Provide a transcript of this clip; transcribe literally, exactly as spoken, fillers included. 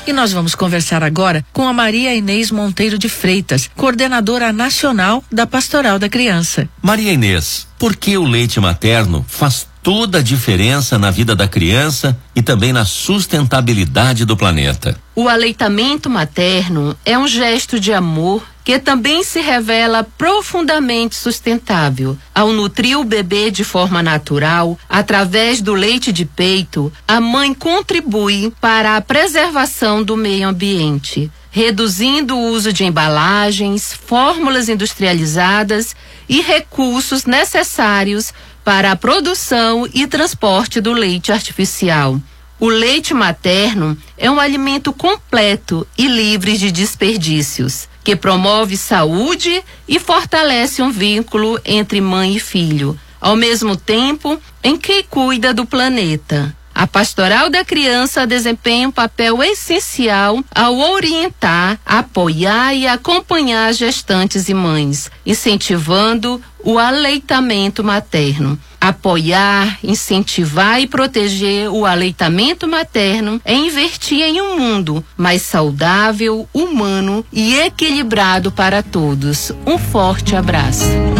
E nós vamos conversar agora com a Maria Inês Monteiro de Freitas, coordenadora nacional da Pastoral da Criança. Maria Inês, por que o leite materno faz toda a diferença na vida da criança e também na sustentabilidade do planeta? O aleitamento materno é um gesto de amor que também se revela profundamente sustentável. Ao nutrir o bebê de forma natural, através do leite de peito, a mãe contribui para a preservação do meio ambiente, reduzindo o uso de embalagens, fórmulas industrializadas e recursos necessários para a produção e transporte do leite artificial. O leite materno é um alimento completo e livre de desperdícios, que promove saúde e fortalece um vínculo entre mãe e filho, ao mesmo tempo em que cuida do planeta. A Pastoral da Criança desempenha um papel essencial ao orientar, apoiar e acompanhar gestantes e mães, incentivando o aleitamento materno. Apoiar, incentivar e proteger o aleitamento materno é investir em um mundo mais saudável, humano e equilibrado para todos. Um forte abraço.